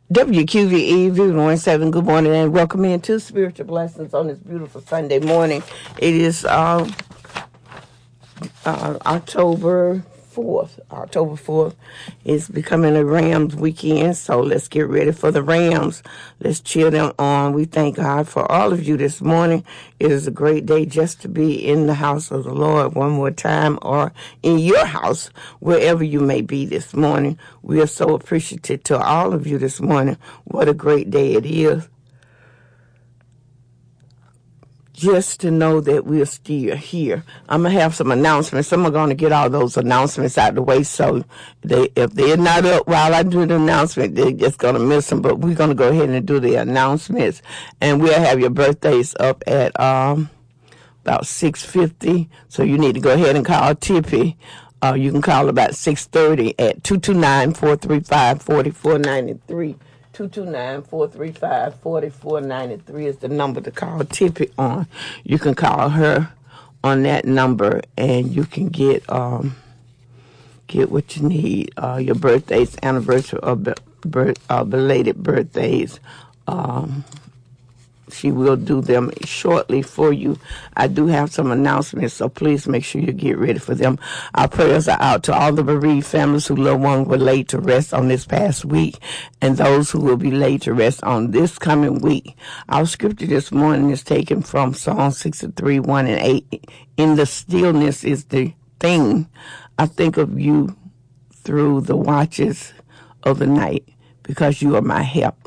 WQVE, View 7, good morning and welcome into Spiritual Blessings on this beautiful Sunday morning. It is October 4th. October 4th is becoming a Rams weekend, so let's get ready for the Rams. Let's cheer them on. We thank God for all of you this morning. It is a great day just to be in the house of the Lord one more time, or in your house, wherever you may be this morning. We are so appreciative to all of you this morning. What a great day it is. Just to know that we're still here. I'm going to have some announcements. I'm going to get all those announcements out of the way, so if they're not up while I do the announcement, they're just going to miss them. But we're going to go ahead and do the announcements, and we'll have your birthdays up at about 6:50. So you need to go ahead and call Tippy. You can call about 6:30 at 229-435-4493. 229-435-4493 is the number to call Tippy on. You can call her on that number, and you can get what you need. Your birthdays, anniversary, or belated birthdays. She will do them shortly for you. I do have some announcements, so please make sure you get ready for them. Our prayers are out to all the bereaved families whose loved ones were laid to rest on this past week, and those who will be laid to rest on this coming week. Our scripture this morning is taken from Psalm 63, 1 and 8. In the stillness is the thing. I think of you through the watches of the night, because you are my help.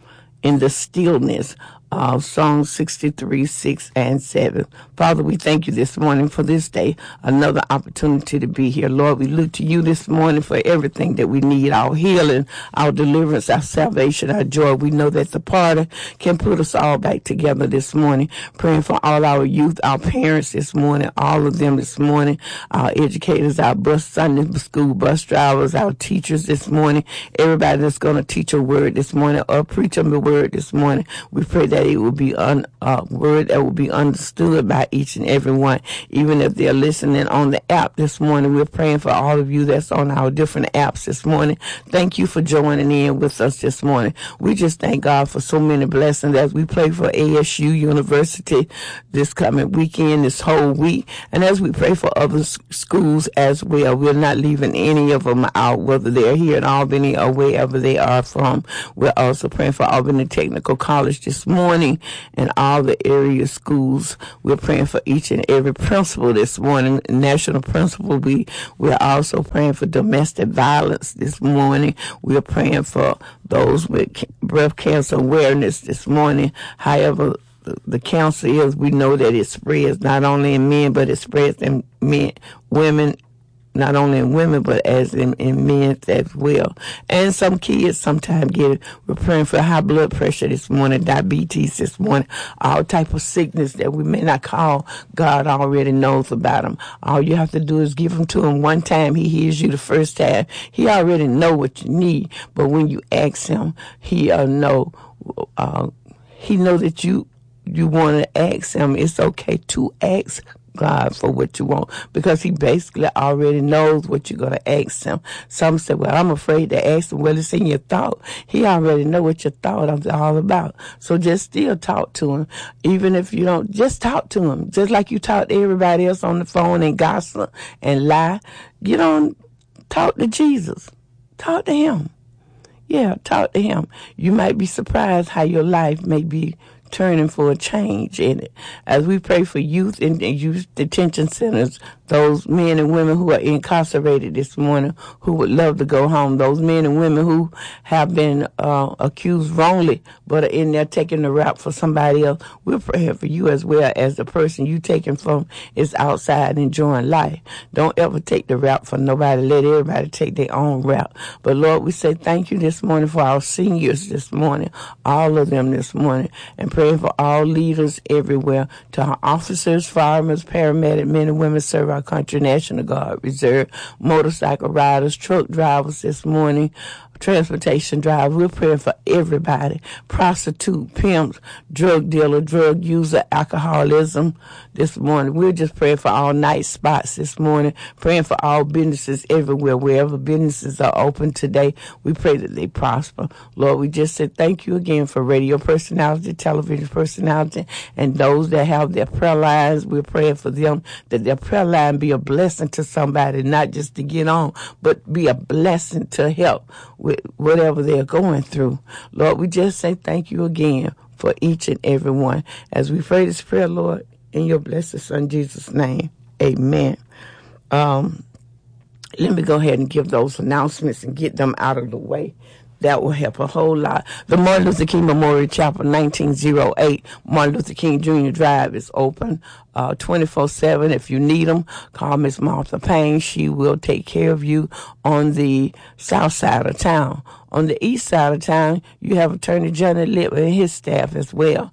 In the stillness of Psalm 63, 6 and 7. Father, we thank you this morning for this day, another opportunity to be here. Lord, we look to you this morning for everything that we need, our healing, our deliverance, our salvation, our joy. We know that the Potter can put us all back together this morning. Praying for all our youth, our parents this morning, all of them this morning, our educators, our Sunday school bus drivers, our teachers this morning, everybody that's going to teach a word this morning or preach them the word this morning. We pray that it will be a word that will be understood by each and every one, even if they're listening on the app this morning. We're praying for all of you that's on our different apps this morning. Thank you for joining in with us this morning. We just thank God for so many blessings as we pray for ASU University this coming weekend, this whole week, and as we pray for other schools as well. We're not leaving any of them out, whether they're here in Albany or wherever they are from. We're also praying for Albany Technical College this morning and all the area schools. We're praying for each and every principal this morning, national principal. We're also praying for domestic violence this morning. We're praying for those with breast cancer awareness this morning. However, the cancer is, we know that it spreads not only in men, but it spreads in men, women, not only in women, but as in men as well. And some kids sometimes get it. We're praying for high blood pressure this morning, diabetes this morning, all type of sickness that we may not call. God already knows about them. All you have to do is give them to him one time. He hears you the first time. He already know what you need. But when you ask him, he know that you want to ask him. It's okay to ask God for what you want, because he basically already knows what you're going to ask him. Some say, well, I'm afraid to ask him. Well, it's in your thought. He already know what your thought is all about. So just still talk to him. Even if you don't, just talk to him. Just like you talk to everybody else on the phone and gossip and lie. You don't talk to Jesus. Talk to him. Yeah, talk to him. You might be surprised how your life may be turning for a change in it. As we pray for youth in youth detention centers, those men and women who are incarcerated this morning who would love to go home, those men and women who have been accused wrongly but are in there taking the rap for somebody else, we're praying for you as well, as the person you taking from is outside enjoying life. Don't ever take the rap for nobody. Let everybody take their own rap. But Lord, we say thank you this morning for our seniors this morning, all of them this morning, and praying for all leaders everywhere, to our officers, firemen, paramedics, men and women serve our Guard, Country National Guard, Reserve, motorcycle riders, truck drivers this morning, transportation driver. We're praying for everybody. Prostitute, pimps, drug dealer, drug user, alcoholism this morning. We're just praying for all night spots this morning. Praying for all businesses everywhere. Wherever businesses are open today, we pray that they prosper. Lord, we just said thank you again for radio personality, television personality, and those that have their prayer lines. We're praying for them that their prayer line be a blessing to somebody, not just to get on, but be a blessing to help with whatever they're going through. Lord, we just say thank you again for each and every one. As we pray this prayer, Lord, in your blessed Son, Jesus' name, amen. Let me go ahead and give those announcements and get them out of the way. That will help a whole lot. The Martin Luther King Memorial Chapel, 1908 Martin Luther King Jr. Drive is open 24/7. If you need them, call Miss Martha Payne. She will take care of you on the south side of town. On the east side of town, you have Attorney Johnny Little and his staff as well,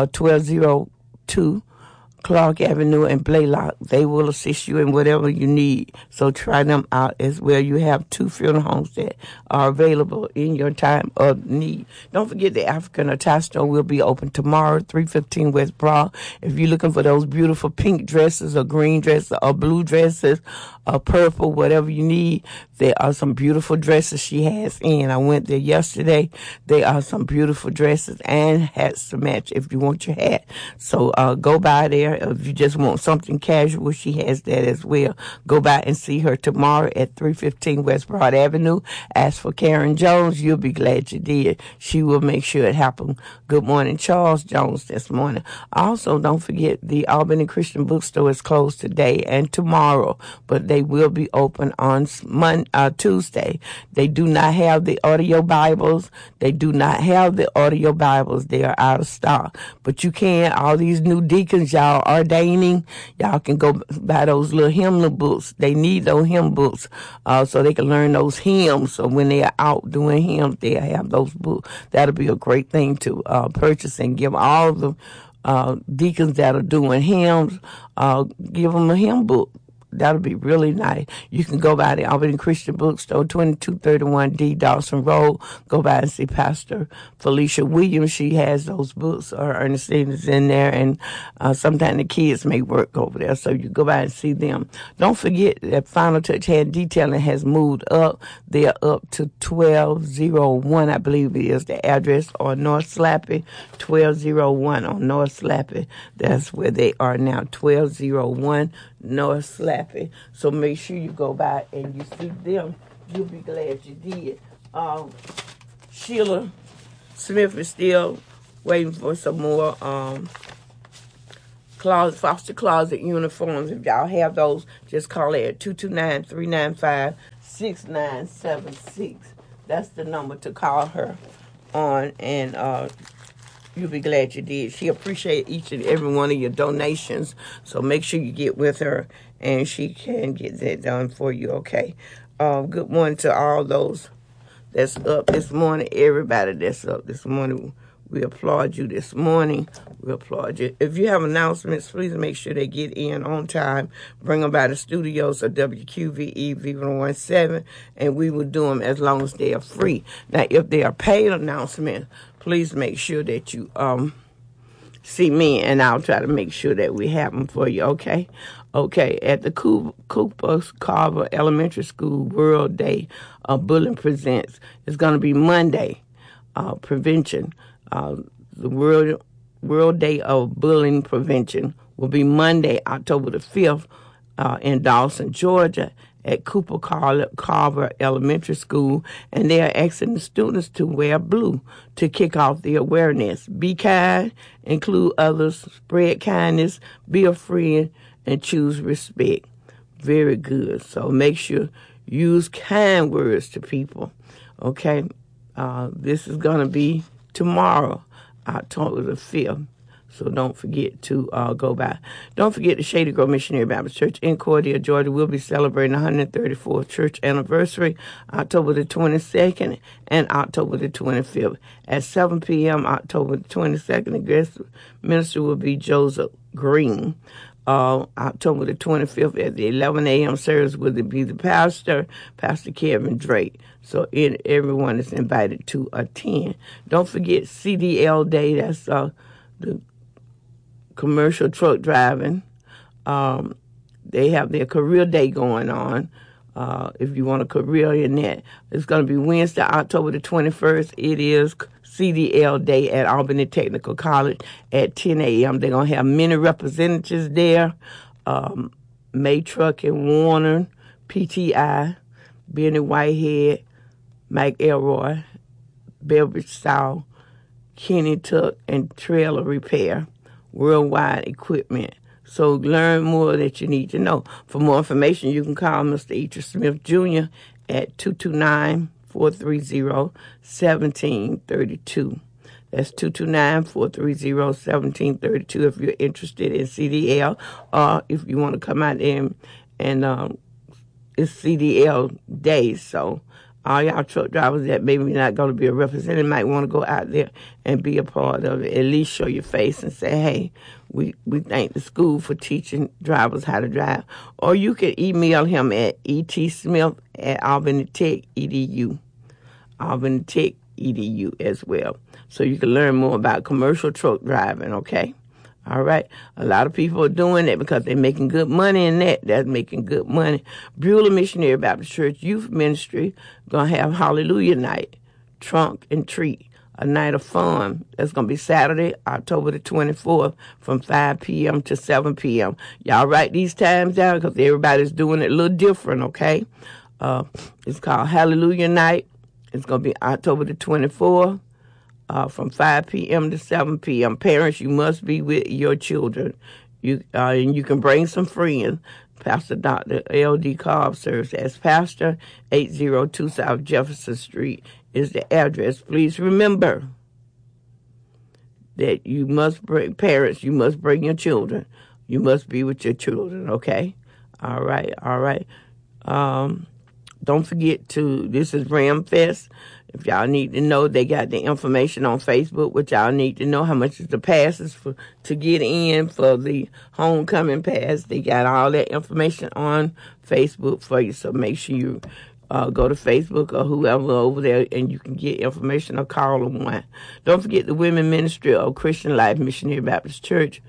1202 Clark Avenue and Blaylock. They will assist you in whatever you need. So try them out as well. You have 2 funeral homes that are available in your time of need. Don't forget the African Attire Store will be open tomorrow, 315 West Broad. If you're looking for those beautiful pink dresses or green dresses or blue dresses or purple, whatever you need, there are some beautiful dresses she has in. I went there yesterday. There are some beautiful dresses and hats to match if you want your hat. So go by there. If you just want something casual, she has that as well. Go by and see her tomorrow at 315 West Broad Avenue. Ask for Karen Jones. You'll be glad you did. She will make sure it happens. Good morning, Charles Jones, this morning. Also, don't forget the Albany Christian Bookstore is closed today and tomorrow, but they will be open on Tuesday. They do not have the audio Bibles. They are out of stock. But you can, all these new deacons, y'all ordaining, y'all can go buy those little hymn books. They need those hymn books so they can learn those hymns. So when they are out doing hymns, they'll have those books. That'll be a great thing to purchase and give all the deacons that are doing hymns, give them a hymn book. That'll be really nice. You can go by the Albany Christian Bookstore, 2231 D. Dawson Road. Go by and see Pastor Felicia Williams. She has those books, or Ernestine is in there, and sometimes the kids may work over there, so you go by and see them. Don't forget that Final Touch Hair Detailing has moved up. They're up to 1201, I believe it is the address, on North Slappy, 1201 on North Slappy. That's where they are now, 1201 North Slappy. So make sure you go by and you see them. You'll be glad you did. Sheila Smith is still waiting for some more foster closet uniforms. If y'all have those, just call it at 229-395-6976. That's the number to call her on, and you'll be glad you did. She appreciates each and every one of your donations. So make sure you get with her and she can get that done for you, okay? Good morning to all those that's up this morning. Everybody that's up this morning, we applaud you this morning. We applaud you. If you have announcements, please make sure they get in on time. Bring them by the studios of WQVE V117, and we will do them as long as they are free. Now, if they are paid announcements, please make sure that you see me, and I'll try to make sure that we have them for you, okay? Okay, at the Cooper Carver Elementary School World Day of Bullying Presents. It's going to be Monday, prevention. The World Day of Bullying Prevention will be Monday, October the 5th, in Dawson, Georgia, at Cooper Carver Elementary School, and they are asking the students to wear blue to kick off the awareness. Be kind, include others, spread kindness, be a friend, and choose respect. Very good. So make sure you use kind words to people. Okay? This is going to be tomorrow, October the 5th. So don't forget to go by. Don't forget the Shady Grove Missionary Baptist Church in Cordia, Georgia will be celebrating 134th church anniversary, October the 22nd and October the 25th. At 7 p.m., October the 22nd, the guest minister will be Joseph Green. October the 25th at the 11 a.m. service will be the pastor, Pastor Kevin Drake. So everyone is invited to attend. Don't forget CDL Day. That's the commercial truck driving. They have their career day going on. If you want a career in that, it's going to be Wednesday, October the 21st. It is CDL Day at Albany Technical College at 10 a.m. They're going to have many representatives there. May Truck and Warner, PTI, Benny Whitehead, Mike Elroy, Beverage South, Kenny Tuck, and Trailer Repair, Worldwide Equipment. So learn more that you need to know. For more information, you can call Mr. Eater Smith Jr. at 229-430-1732. That's 229-430-1732 if you're interested in CDL, or if you want to come out and it's CDL Day. So all y'all truck drivers that maybe not going to be a representative might want to go out there and be a part of it. At least show your face and say, hey, we thank the school for teaching drivers how to drive. Or you can email him at etsmith@albanytech.edu. albanytech.edu as well. So you can learn more about commercial truck driving, okay? All right. A lot of people are doing it because they're making good money in that. That's making good money. Beulah Missionary Baptist Church Youth Ministry going to have Hallelujah Night, Trunk and Treat, a night of fun. That's going to be Saturday, October the 24th from 5 p.m. to 7 p.m. Y'all write these times down because everybody's doing it a little different, okay? It's called Hallelujah Night. It's going to be October the 24th. From 5 p.m. to 7 p.m. Parents, you must be with your children. And you can bring some friends. Pastor Dr. L.D. Cobb serves as pastor. 802 South Jefferson Street is the address. Please remember that you must bring parents. You must bring your children. You must be with your children, okay? All right. Don't forget this is Ram Fest. If y'all need to know, they got the information on Facebook, which y'all need to know how much is the passes to get in for the homecoming pass. They got all that information on Facebook for you, so make sure you go to Facebook or whoever over there and you can get information or call them one. Don't forget the Women Ministry of Christian Life Missionary Baptist Church,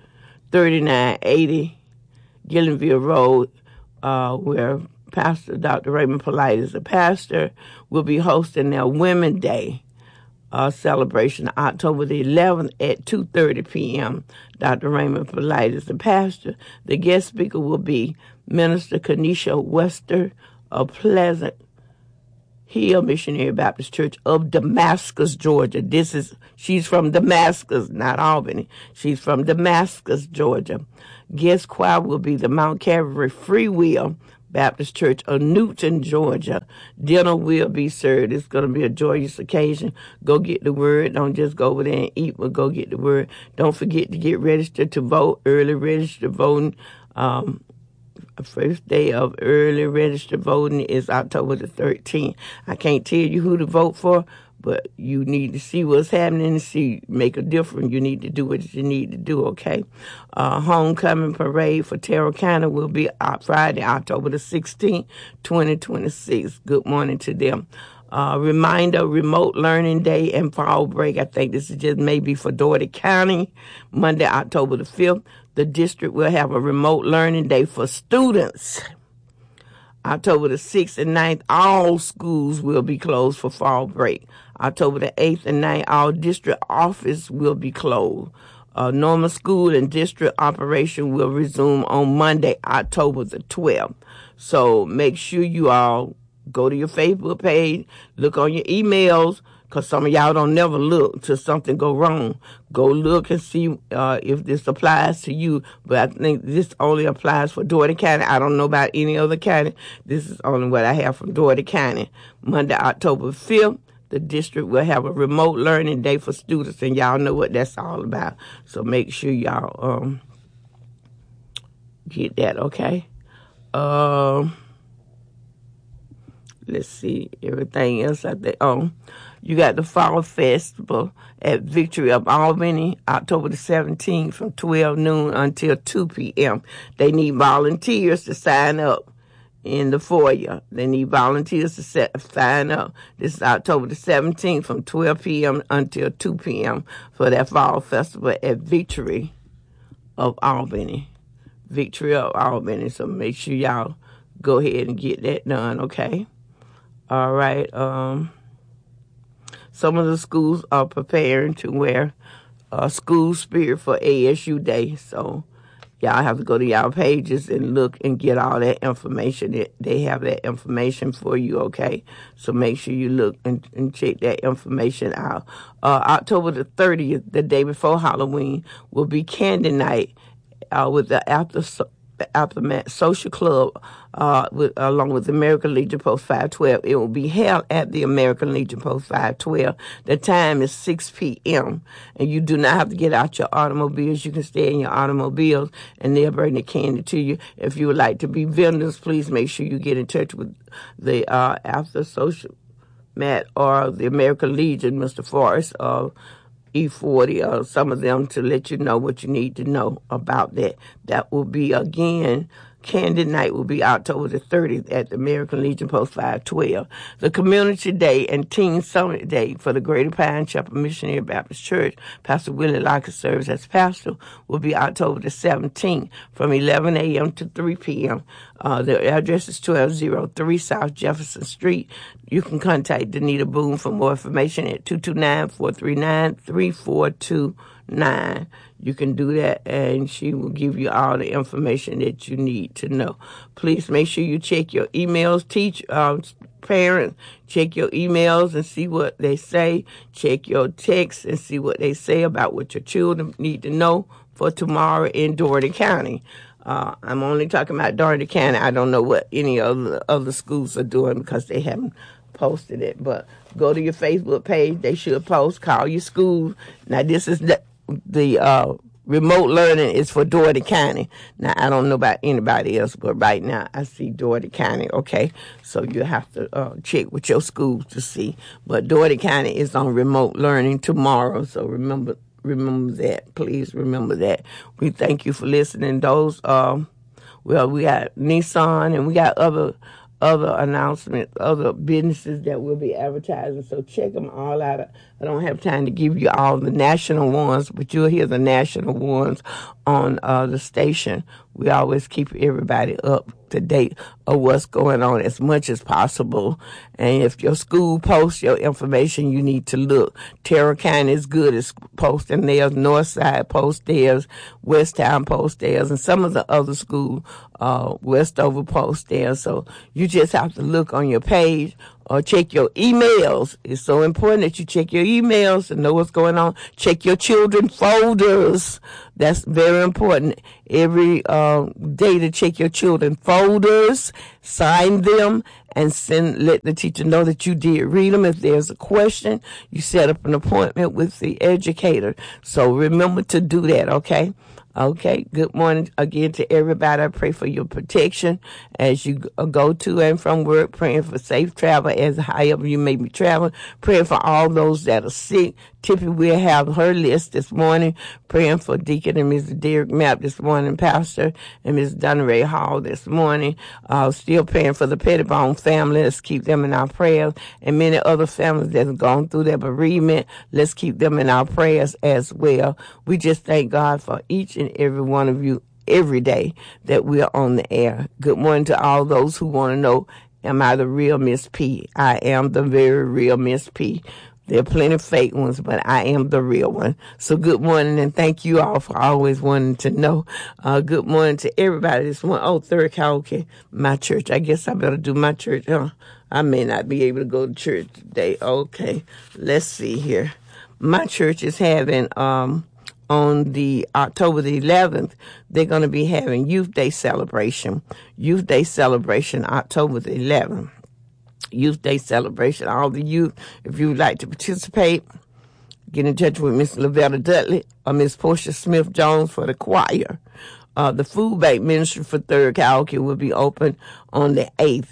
3980 Gillenville Road, where Pastor Dr. Raymond Polite is the pastor, will be hosting their Women's Day celebration October the 11th at 2:30 p.m. Dr. Raymond Polite is the pastor. The guest speaker will be Minister Kenesha Wester of Pleasant Hill Missionary Baptist Church of Damascus, Georgia. She's from Damascus, not Albany. She's from Damascus, Georgia. Guest choir will be the Mount Calvary Free Will Baptist Church of Newton, Georgia. Dinner will be served. It's going to be a joyous occasion. Go get the word. Don't just go over there and eat, but go get the word. Don't forget to get registered to vote. Early registered voting. First day of early registered voting is October the 13th. I can't tell you who to vote for, but you need to see what's happening and make a difference. You need to do what you need to do, okay? Homecoming parade for Terrell County will be Friday, October the 16th, 2026. Good morning to them. Reminder, remote learning day and fall break. I think this is just maybe for Dougherty County. Monday, October the 5th. The district will have a remote learning day for students. October the 6th and 9th, all schools will be closed for fall break. October the 8th and 9th, all district office will be closed. Normal school and district operation will resume on Monday, October the 12th. So make sure you all go to your Facebook page, look on your emails, because some of y'all don't never look till something go wrong. Go look and see if this applies to you. But I think this only applies for Dougherty County. I don't know about any other county. This is only what I have from Dougherty County. Monday, October 5th, the district will have a remote learning day for students, and y'all know what that's all about. So make sure y'all get that, okay? Let's see, everything else I think. You got the Fall Festival at Victory of Albany, October the 17th from 12 noon until 2 p.m. They need volunteers to sign up in the foyer. They need volunteers to sign up. This is October the 17th from 12 p.m. until 2 p.m. for that Fall Festival at Victory of Albany. Victory of Albany. So make sure y'all go ahead and get that done, okay? All right. Some of the schools are preparing to wear school spirit for ASU Day. So y'all have to go to y'all pages and look and get all that information. They have that information for you, okay? So make sure you look and check that information out. October the 30th, the day before Halloween, will be Candy Night with the Aftermath Social Club along with the American Legion Post 512. It will be held at the American Legion Post 512. The time is 6 p.m. And you do not have to get out your automobiles. You can stay in your automobiles and they'll bring the candy to you. If you would like to be vendors, please make sure you get in touch with the After Social Matt or the American Legion, Mr. Forrest, E40 or some of them to let you know what you need to know about that. That will be, again, Candy Night will be October the 30th at the American Legion Post 512. The Community Day and Teen Summit Day for the Greater Pine Chapel Missionary Baptist Church, Pastor Willie Lockett serves as pastor, will be October the 17th from 11 a.m. to 3 p.m. The address is 1203 South Jefferson Street. You can contact Danita Boone for more information at 229-439-3429. You can do that, and she will give you all the information that you need to know. Please make sure you check your emails. Parents, check your emails and see what they say. Check your texts and see what they say about what your children need to know for tomorrow in Dougherty County. I'm only talking about Dougherty County. I don't know what any other schools are doing because they haven't posted it. But go to your Facebook page. They should post. Call your school. Now, this is the remote learning is for Dougherty County. Now, I don't know about anybody else, but right now I see Dougherty County, okay? So you have to check with your schools to see. But Dougherty County is on remote learning tomorrow, so remember that. Please remember that. We thank you for listening. Those, we got Nissan and we got other announcements, other businesses that will be advertising. So check them all out. I don't have time to give you all the national ones, but you'll hear the national ones on the station. We always keep everybody up to date of what's going on as much as possible. And if your school posts your information, you need to look. Terra County is good at posting theirs. Northside posts theirs. Westtown posts theirs. And some of the other schools, Westover posts theirs. So you just have to look on your page or check your emails. It's so important that you check your emails and know what's going on. Check your children's folders. That's very important. Every day to check your children's folders, sign them, and let the teacher know that you did read them. If there's a question, you set up an appointment with the educator. So remember to do that, okay? Okay, good morning again to everybody. I pray for your protection as you go to and from work, praying for safe travel as however you may be traveling, praying for all those that are sick. Tippy will have her list this morning, praying for Deacon and Mrs. Derek Mapp this morning, Pastor, and Mrs. Donneray Hall this morning. Still praying for the Pettibone family. Let's keep them in our prayers. And many other families that have gone through their bereavement, let's keep them in our prayers as well. We just thank God for each and every one of you every day that we're on the air. Good morning to all those who want to know, am I the real Miss P? I am the very real Miss P. There are plenty of fake ones, but I am the real one. So good morning, and thank you all for always wanting to know. Good morning to everybody this morning. Oh, third karaoke, my church. I guess I better do my church. I may not be able to go to church today. Okay, let's see here. My church is having, on the October the 11th, they're going to be having Youth Day celebration. Youth Day celebration, October the 11th. Youth Day celebration. All the youth, if you would like to participate, get in touch with Miss Lavetta Dudley or Miss Portia Smith-Jones for the choir. The food bank ministry for Third Karaoke will be open on the 8th.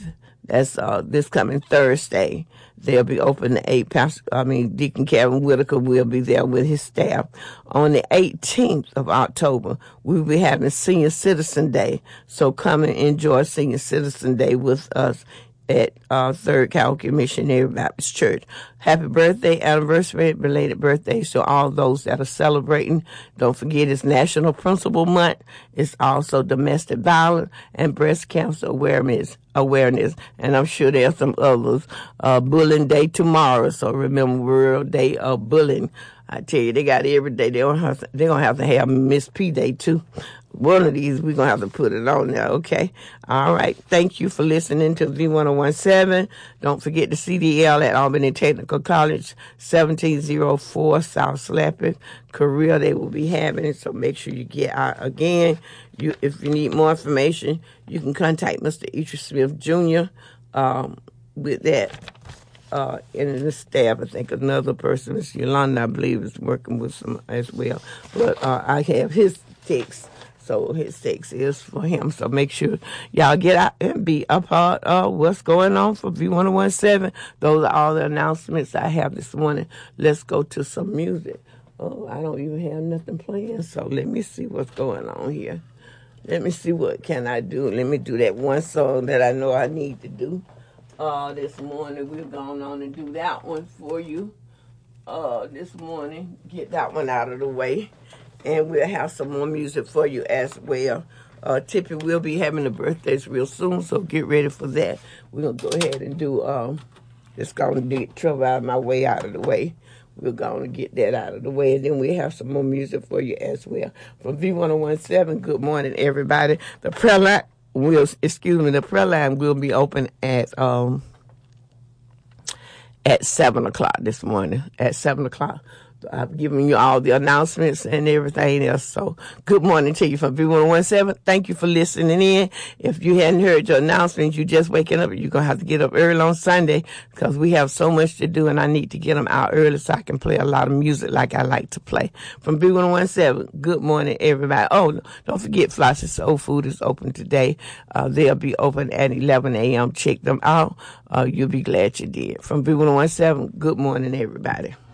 That's this coming Thursday. They'll be open at 8. Deacon Kevin Whitaker will be there with his staff. On the 18th of October, we'll be having Senior Citizen Day. So come and enjoy Senior Citizen Day with us at Third Calvary Missionary Baptist Church. Happy birthday, anniversary, belated birthdays to all those that are celebrating. Don't forget it's National Principal Month. It's also Domestic Violence and Breast Cancer Awareness. And I'm sure there's some others. Bullying Day tomorrow, so remember World Day of Bullying. I tell you, they got it every day. They're gonna have to have Miss P Day too. One of these, we're going to have to put it on there, okay? All right. Thank you for listening to V1017. Don't forget the CDL at Albany Technical College, 1704 South Slappy, Korea. They will be having it, so make sure you get out. Again, if you need more information, you can contact Mr. Idris Smith Jr. With that. And the staff, I think another person, Ms. Yolanda, I believe, is working with some as well. But I have his text. So his text is for him. So make sure y'all get out and be a part of what's going on for V1017. Those are all the announcements I have this morning. Let's go to some music. Oh, I don't even have nothing playing. So let me see what's going on here. Let me see what can I do. Let me do that one song that I know I need to do. This morning we're going on and do that one for you. This morning, get that one out of the way. And we'll have some more music for you as well. Tippy will be having the birthdays real soon, so get ready for that. We're going to go ahead and do, just going to get trouble out of my way, out of the way. We're going to get that out of the way, and then we'll have some more music for you as well. From V1017, good morning, everybody. The prayer line will be open at 7 o'clock this morning, at 7 o'clock. I've given you all the announcements and everything else. So good morning to you from V1017. Thank you for listening in. If you hadn't heard your announcements, you just waking up, you're going to have to get up early on Sunday because we have so much to do and I need to get them out early so I can play a lot of music like I like to play. From V1017, good morning, everybody. Oh, don't forget Flossie Soul Food is open today. They'll be open at 11 a.m. Check them out. You'll be glad you did. From V1017, good morning, everybody.